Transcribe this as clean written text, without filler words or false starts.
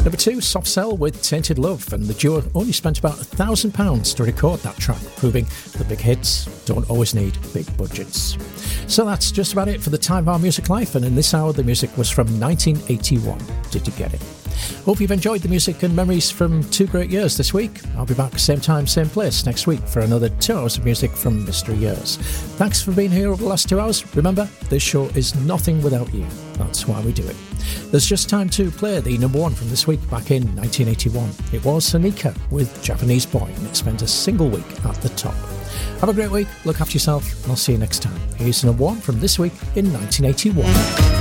Number 2, Soft Cell with Tainted Love, and the duo only spent about £1,000 to record that track, proving that big hits don't always need big budgets. So that's just about it for the time of our music life, and in this hour the music was from 1981. Did you get it? Hope you've enjoyed the music and memories from 2 great years this week. I'll be back same time, same place next week for another 2 hours of music from Mystery Years. Thanks for being here over the last 2 hours. Remember, this show is nothing without you. That's why we do it. There's just time to play the number 1 from this week back in 1981. It was Sonika with Japanese Boy, and it spent a single week at the top. Have a great week, look after yourself, and I'll see you next time. Here's number 1 from this week in 1981.